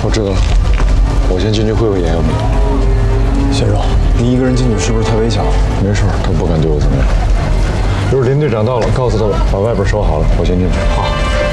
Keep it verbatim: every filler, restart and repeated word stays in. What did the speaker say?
我知道了，我先进去会会严耀明。 先生，你一个人进去是不是太危险了？ 没事，他不敢对我怎么样。一会儿林队长到了，告诉他把外边收好了，我先进去。 好。